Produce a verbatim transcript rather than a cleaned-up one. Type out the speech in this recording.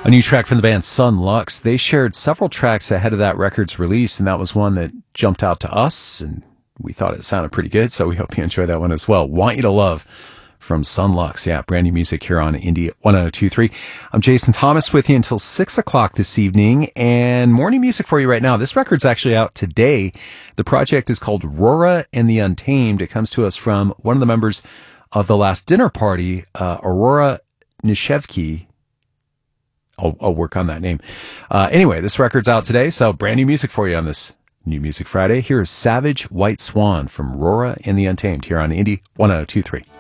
A new track from the band Sun Lux. They shared several tracks ahead of that record's release, and that was one that jumped out to us, and we thought it sounded pretty good, so we hope you enjoy that one as well. Want You to Love from Sun Lux. Yeah, brand new music here on Indie one oh two point three. I'm Jason Thomas with you until six o'clock this evening, and morning music for you right now. This record's actually out today. The project is called Rora and the Untamed. It comes to us from one of the members of the Last Dinner Party, uh, Aurora Nishevsky. I'll, I'll work on that name. Uh, anyway, this record's out today, so brand new music for you on this New Music Friday. Here is Savage White Swan from Rora and the Untamed here on Indie one oh two point three.